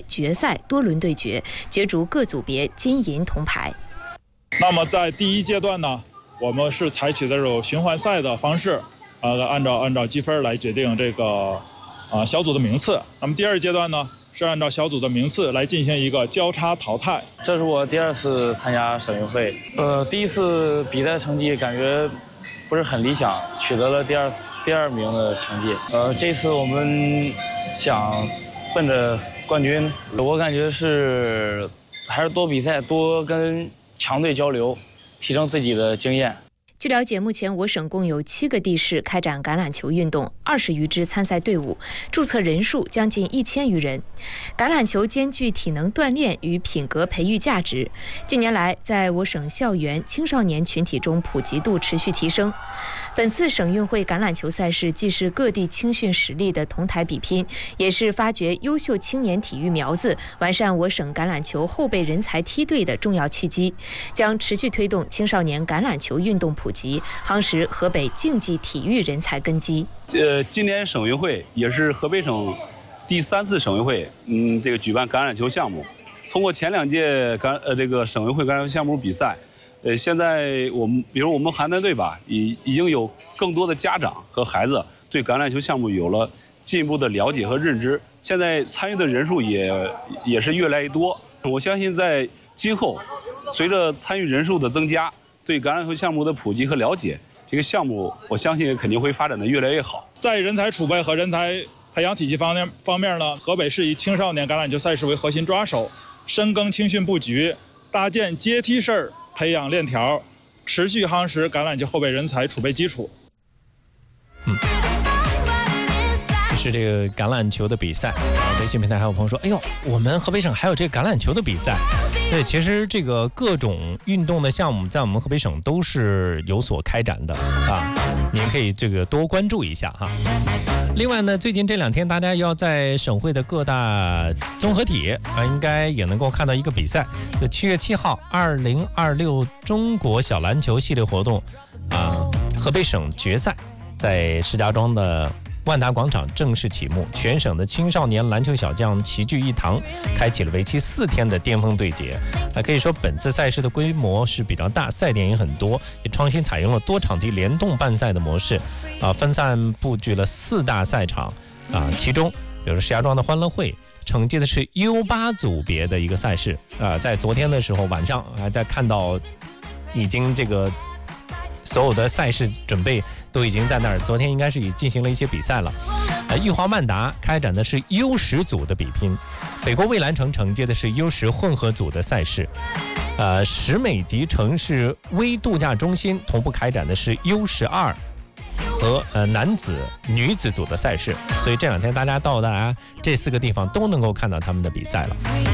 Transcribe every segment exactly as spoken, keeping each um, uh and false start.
决赛多轮对决，角逐各组别金银铜牌。 那么在第一阶段呢，我们是采取的这种循环赛的方式，呃，按照按照积分来决定这个啊、呃、小组的名次。那么第二阶段呢，是按照小组的名次来进行一个交叉淘汰。 这是我第二次参加省运会，呃，第一次比赛成绩感觉不是很理想，取得了第二第二名的成绩。呃，这次我们想奔着冠军，我感觉是还是多比赛，多跟强队交流，提升自己的经验。 据了解，目前我省共有七个地市开展橄榄球运动，二十余支参赛队伍，注册人数将近一千余人。橄榄球兼具体能锻炼与品格培育价值，近年来在我省校园青少年群体中普及度持续提升。本次省运会橄榄球赛事既是各地青训实力的同台比拼，也是发掘优秀青年体育苗子、完善我省橄榄球后备人才梯队的重要契机，将持续推动青少年橄榄球运动普及，夯实河北竞技体育人才根基。 呃，今年省运会也是河北省第三次省运会，嗯，这个举办橄榄球项目。通过前两届橄呃这个省运会橄榄球项目比赛，呃，现在我们比如我们邯郸队吧，已已经有更多的家长和孩子对橄榄球项目有了进一步的了解和认知，现在参与的人数也也是越来越多。我相信在今后，随着参与人数的增加，对橄榄球项目的普及和了解，这个项目我相信肯定会发展的越来越好。 在人才储备和人才培养体系方面方面呢，河北市以青少年橄榄球赛事为核心抓手，深耕青训布局，搭建阶梯式培养链条，持续夯实橄榄球后备人才储备基础。 嗯，这是这个橄榄球的比赛啊。微信平台还有朋友说，哎呦，我们河北省还有这个橄榄球的比赛。对，其实这个各种运动的项目在我们河北省都是有所开展的啊，您可以这个多关注一下哈。另外呢，最近这两天大家要在省会的各大综合体啊，应该也能够看到一个比赛，就七月七号，二零二六中国小篮球系列活动啊，河北省决赛在石家庄的万达广场正式启幕，全省的青少年篮球小将齐聚一堂，开启了为期四天的巅峰对决。啊，可以说本次赛事的规模是比较大，赛点也很多，也创新采用了多场地联动办赛的模式，啊，分散布局了四大赛场，啊，其中比如石家庄的欢乐会承接的是 U 八组别的一个赛事，啊，在昨天的时候晚上还在看到已经这个所有的赛事准备都已经在那儿，昨天应该是已进行了一些比赛了。呃，玉华曼达开展的是 U 十组的比拼，北国蔚蓝城承接的是 U 十混合组的赛事，呃，石美迪城市微度假中心同步开展的是 U 十二和呃男子、女子组的赛事，所以这两天大家到达这四个地方都能够看到他们的比赛了。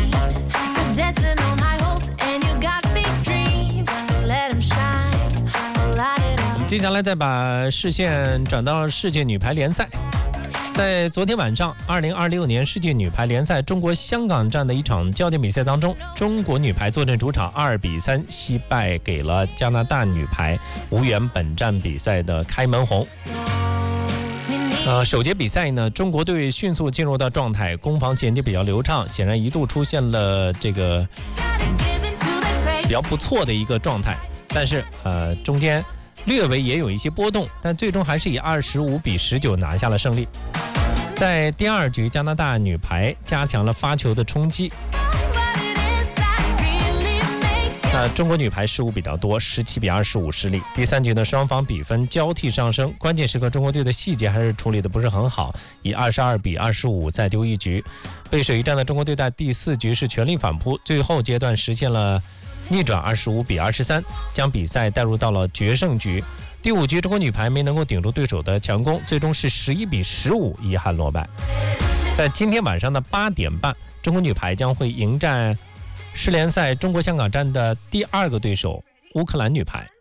接下来再把视线转到世界女排联赛。在昨天晚上二零二六年世界女排联赛中国香港站的一场焦点比赛当中，中国女排坐镇主场二比三惜败给了加拿大女排，无缘本站比赛的开门红。呃，首节比赛呢，中国队迅速进入到状态，攻防衔接比较流畅，显然一度出现了这个、嗯、比较不错的一个状态，但是呃中间略微也有一些波动，但最终还是以二十五比十九拿下了胜利。在第二局，加拿大女排加强了发球的冲击，那中国女排失误比较多，十七比二十五失利。第三局呢，双方比分交替上升，关键时刻中国队的细节还是处理的不是很好，以二十二比二十五再丢一局。背水一战的中国队在第四局是全力反扑，最后阶段实现了逆转二十五比二十三，将比赛带入到了决胜局。第五局，中国女排没能够顶住对手的强攻，最终是十一比十五遗憾落败。在今天晚上的八点半，中国女排将会迎战世联赛中国香港站的第二个对手乌克兰女排。